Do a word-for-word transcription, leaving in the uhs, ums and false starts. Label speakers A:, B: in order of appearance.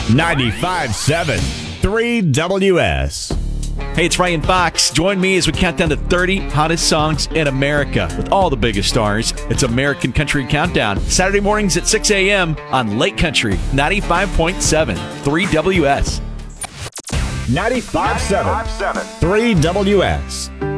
A: ninety-five point seven, three W S.
B: Hey, it's Ryan Fox. Join me as we count down to thirty hottest songs in America with all the biggest stars. It's American Country Countdown, Saturday mornings at six a.m. on Lake Country, ninety-five point seven, three W S.
A: ninety-five point seven, three W S.